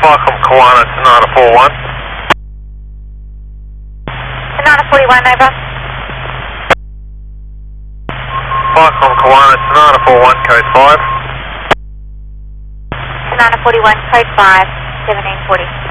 Welcome, Kiwana, Sonata 41. Sonata 41, over. Welcome, Kiwana, Sonata 41, code 5. Sonata 41, code 5, 1740.